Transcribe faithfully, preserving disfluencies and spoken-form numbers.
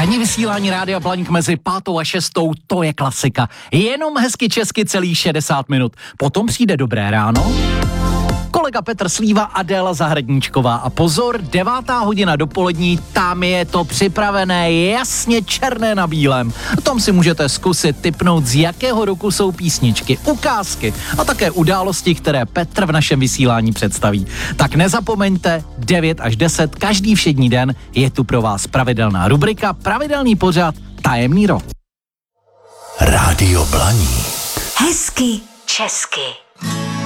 Ranní vysílání Rádia Blaník mezi pátou a šestou, to je klasika. Jenom hezky česky celý šedesát minut. Potom přijde Dobré ráno, kolega Petr Slíva, Adéla Zahradníčková a pozor, devátá hodina dopolední, tam je to připravené jasně černé na bílém. Tam si můžete zkusit tipnout, z jakého roku jsou písničky, ukázky a také události, které Petr v našem vysílání představí. Tak nezapomeňte, devět až deset, každý všední den je tu pro vás pravidelná rubrika, pravidelný pořad Tajemný rok. Rádio Blaník. Hezky česky.